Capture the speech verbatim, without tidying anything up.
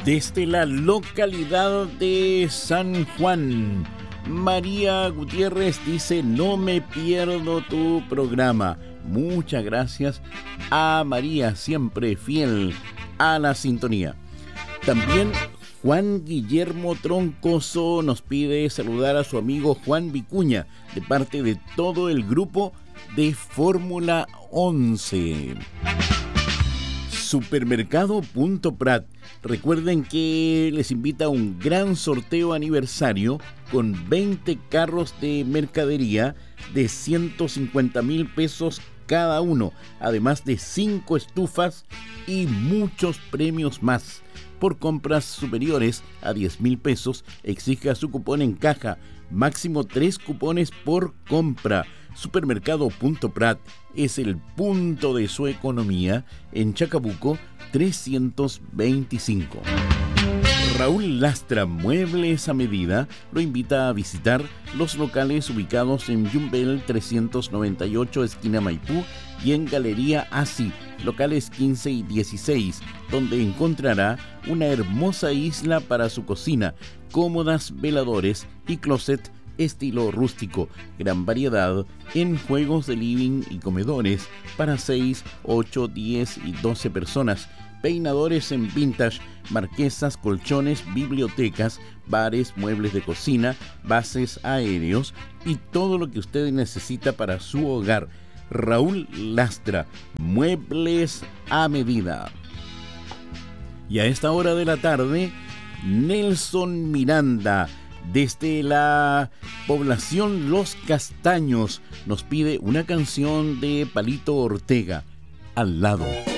Desde la localidad de San Juan, María Gutiérrez dice: no me pierdo tu programa. Muchas gracias a María, siempre fiel a la sintonía. También Juan Guillermo Troncoso nos pide saludar a su amigo Juan Vicuña de parte de todo el grupo de Fórmula once. Supermercado Punto Prat. Recuerden que les invita a un gran sorteo aniversario con veinte carros de mercadería de ciento cincuenta mil pesos cada uno, además de cinco estufas y muchos premios más. Por compras superiores a diez mil pesos, exija su cupón en caja, máximo tres cupones por compra. Supermercado Punto Prat es el punto de su economía en Chacabuco trescientos veinticinco. Raúl Lastra Muebles a Medida lo invita a visitar los locales ubicados en Yumbel trescientos noventa y ocho, esquina Maipú, y en Galería Asi, locales quince y dieciséis, donde encontrará una hermosa isla para su cocina, cómodas veladores y closet estilo rústico, gran variedad en juegos de living y comedores para seis, ocho, diez y doce personas, peinadores en vintage, marquesas, colchones, bibliotecas, bares, muebles de cocina, bases aéreos y todo lo que usted necesita para su hogar. Raúl Lastra, Muebles a Medida. Y a esta hora de la tarde, Nelson Miranda, desde la población Los Castaños, nos pide una canción de Palito Ortega, Al lado.